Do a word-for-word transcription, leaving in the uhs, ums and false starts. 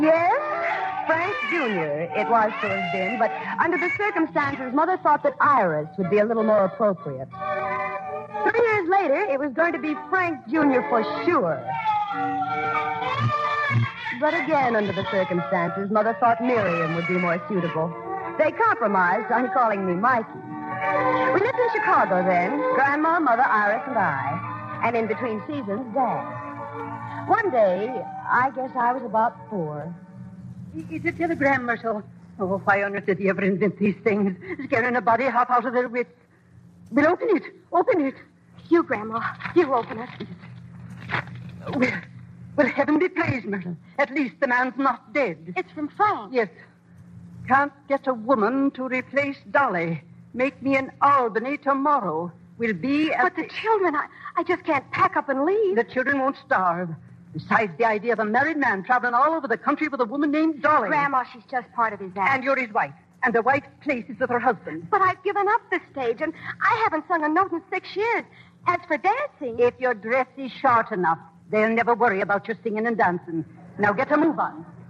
Yes, Frank Junior it was to have been, but under the circumstances, Mother thought that Iris would be a little more appropriate. Three years later, it was going to be Frank Junior for sure. But again, under the circumstances, Mother thought Miriam would be more suitable. They compromised on calling me Mikey. We lived in Chicago then, Grandma, Mother, Iris, and I. And in between seasons, Dad. One day, I guess I was about four. It's a telegram, Marshal. Oh, why on earth did he ever invent these things? Scaring a body half out of their wits. But open it. Open it. You, Grandma. You open it. Well, well, heaven be praised, Myrtle. At least the man's not dead. It's from Frank. Yes. Can't get a woman to replace Dolly. Make me in Albany tomorrow. We'll be at... But the children, I, I just can't pack up and leave. The children won't starve. Besides, the idea of a married man traveling all over the country with a woman named Dolly. Grandma, she's just part of his act. And you're his wife. And the wife's place is with her husband. But I've given up the stage, and I haven't sung a note in six years. As for dancing... If your dress is short enough, they'll never worry about your singing and dancing. Now get a move on.